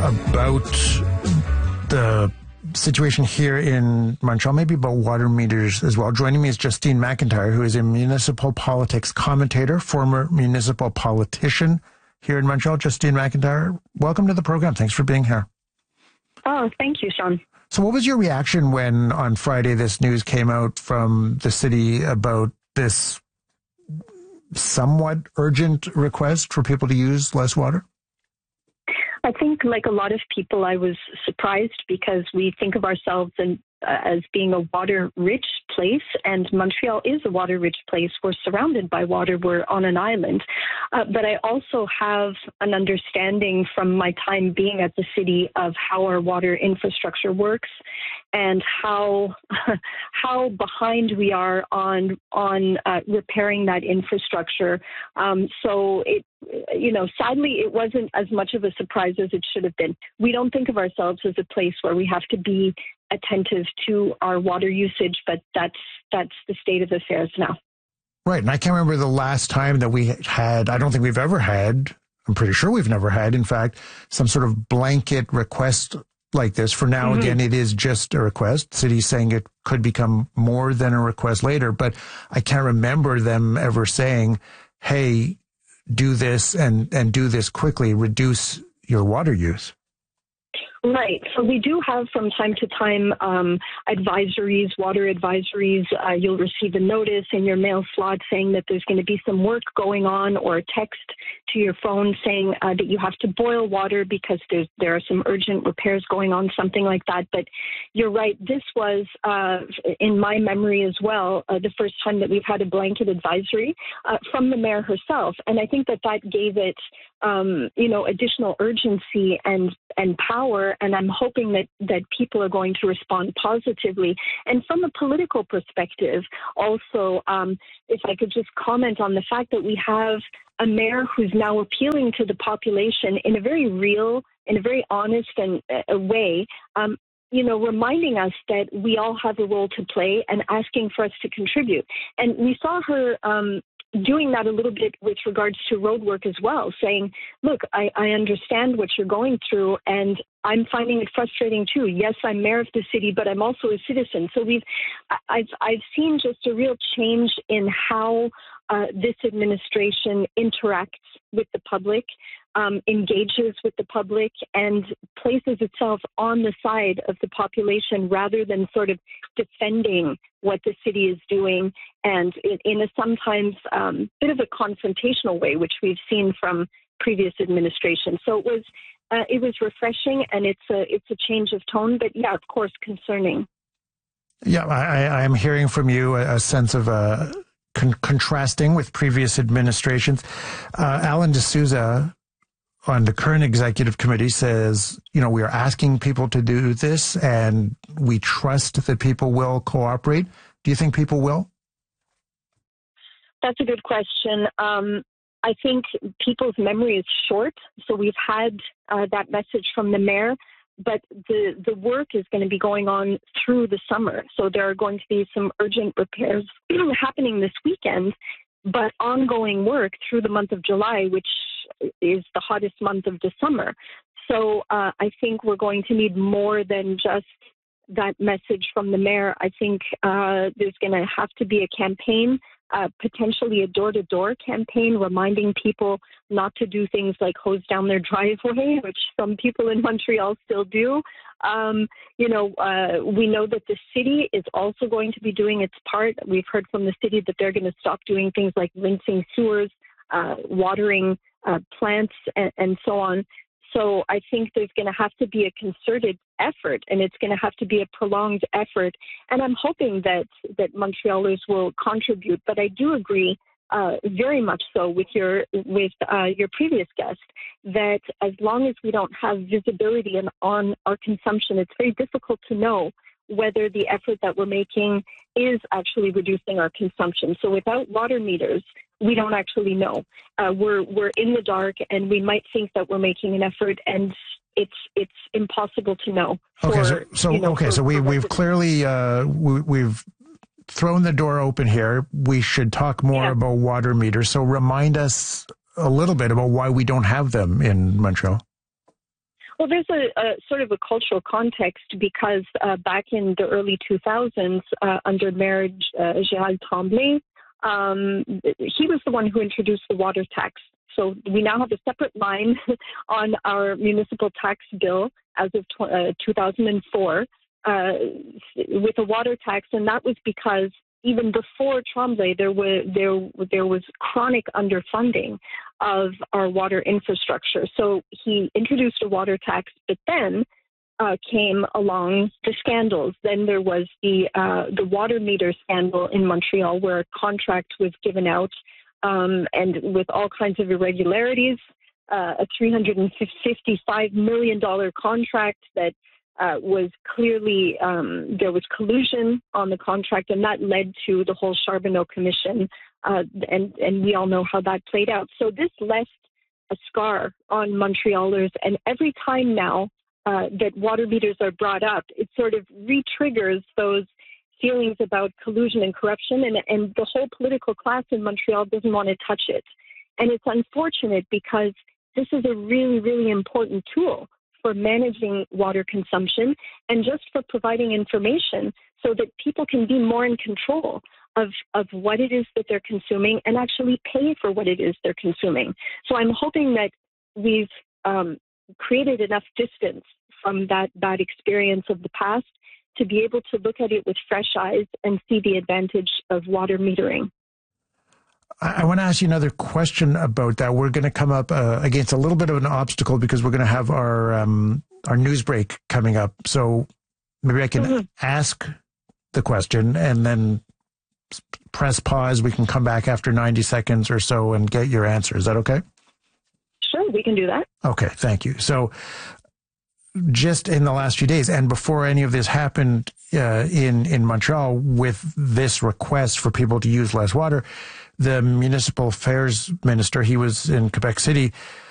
about the situation here in Montreal, maybe about water meters as well. Joining me is Justine McIntyre, who is a municipal politics commentator, former municipal politician here in Montreal. Justine McIntyre, welcome to the program. Thanks for being here. Oh, thank you, Sean. So what was your reaction when on Friday this news came out from the city about this somewhat urgent request for people to use less water? I think, like a lot of people, I was surprised because we think of ourselves as being a water-rich place, and Montreal is a water-rich place. We're surrounded by water. We're on an island. But I also have an understanding from my time being at the city of how our water infrastructure works and how behind we are on repairing that infrastructure. So it, sadly, it wasn't as much of a surprise as it should have been. We don't think of ourselves as a place where we have to be attentive to our water usage, but that's the state of affairs now. Right. And I can't remember the last time that we had, I don't think we've ever had, I'm pretty sure we've never had, in fact, some sort of blanket request like this. For now, again, it is just a request. City's saying it could become more than a request later, but I can't remember them ever saying, hey, do this and do this quickly, reduce your water use. Right. So we do have from time to time advisories, water advisories. You'll receive a notice in your mail slot saying that there's going to be some work going on, or a text to your phone saying that you have to boil water because there are some urgent repairs going on, something like that. But you're right. This was, in my memory as well, the first time that we've had a blanket advisory from the mayor herself. And I think that gave it, additional urgency and power. And I'm hoping that people are going to respond positively. And from a political perspective, also, if I could just comment on the fact that we have a mayor who's now appealing to the population in a very real, in a very honest and way, reminding us that we all have a role to play and asking for us to contribute. And we saw her doing that a little bit with regards to road work as well, saying, look, I understand what you're going through, and I'm finding it frustrating too. Yes, I'm mayor of the city, but I'm also a citizen. So I've seen just a real change in how this administration interacts with the public, engages with the public, and places itself on the side of the population rather than sort of defending what the city is doing, and in a sometimes bit of a confrontational way, which we've seen from previous administrations. So it was refreshing, and it's a change of tone, but yeah, of course, concerning. Yeah, I am hearing from you a sense of contrasting with previous administrations. Alan D'Souza on the current executive committee says, we are asking people to do this and we trust that people will cooperate. Do you think people will? That's a good question. I think people's memory is short. So we've had that message from the mayor, but the work is going to be going on through the summer. So there are going to be some urgent repairs happening this weekend, but ongoing work through the month of July, which is the hottest month of the summer. So I think we're going to need more than just that message from the mayor. I think there's going to have to be a campaign, potentially a door-to-door campaign, reminding people not to do things like hose down their driveway, which some people in Montreal still do. We know that the city is also going to be doing its part. We've heard from the city that they're going to stop doing things like rinsing sewers, watering plants, and so on. So I think there's going to have to be a concerted effort, and it's going to have to be a prolonged effort. And I'm hoping that Montrealers will contribute. But I do agree very much so with your previous guest that as long as we don't have visibility on our consumption, it's very difficult to know whether the effort that we're making is actually reducing our consumption. So without water meters, we don't actually know. We're in the dark, and we might think that we're making an effort, and it's impossible to know. So we've clearly we've thrown the door open here. We should talk more about water meters. So remind us a little bit about why we don't have them in Montreal. Well, there's a sort of a cultural context because back in the early 2000s, under Mayor Gérald Tremblay, he was the one who introduced the water tax. So we now have a separate line on our municipal tax bill as of 2004 with a water tax, and that was because even before Tremblay, there was chronic underfunding of our water infrastructure. So he introduced a water tax, but then came along the scandals. Then there was the water meter scandal in Montreal, where a contract was given out and with all kinds of irregularities, a $355 million contract that was clearly, there was collusion on the contract, and that led to the whole Charbonneau Commission, and we all know how that played out. So this left a scar on Montrealers, and every time now that water meters are brought up, it sort of re-triggers those feelings about collusion and corruption, and the whole political class in Montreal doesn't want to touch it. And it's unfortunate because this is a really, really important tool for managing water consumption and just for providing information so that people can be more in control of what it is that they're consuming and actually pay for what it is they're consuming. So I'm hoping that we've created enough distance from that bad experience of the past to be able to look at it with fresh eyes and see the advantage of water metering. I want to ask you another question about that. We're going to come up against a little bit of an obstacle because we're going to have our news break coming up. So maybe I can ask the question and then press pause. We can come back after 90 seconds or so and get your answer. Is that okay? Sure, we can do that. Okay, thank you. So just in the last few days and before any of this happened in Montreal with this request for people to use less water, the municipal affairs minister, he was in Quebec City,